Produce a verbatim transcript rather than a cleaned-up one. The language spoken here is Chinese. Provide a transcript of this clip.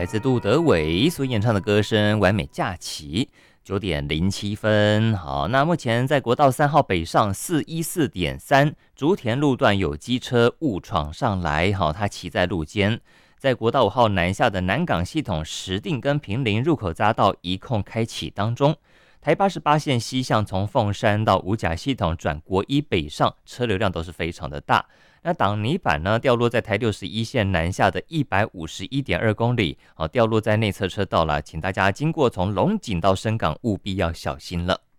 来自杜德伟所演唱的歌声《完美假期》。九点零七分，好，那目前在国道三号北上四一四点三竹田路段有机车误闯上来，好，它骑在路肩。在国道五号南下的南港系统石碇跟坪林入口匝道一控开启当中。台八十八线西向从凤山到五甲系统转国一北上，车流量都是非常的大。那挡泥板呢掉落在台六十一线南下的一百五十一点二公里，好，掉落在内侧车道了，请大家经过从龙井到深港务必要小心了。